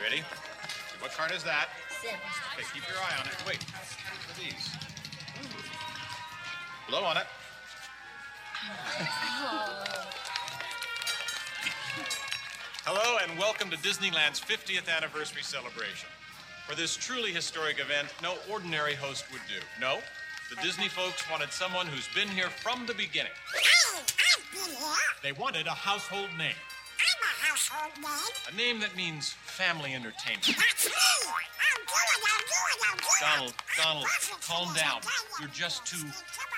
Ready? What card is that? 6. Okay, keep your eye on it. Wait, what are these? Blow on it. Hello and welcome to Disneyland's 50th anniversary celebration. For this truly historic event, no ordinary host would do. No, the Disney folks wanted someone who's been here from the beginning. I've been here. They wanted a household name. I'm a household name. A name that means family entertainment. That's me. I'll do it. Donald, calm down. You're just too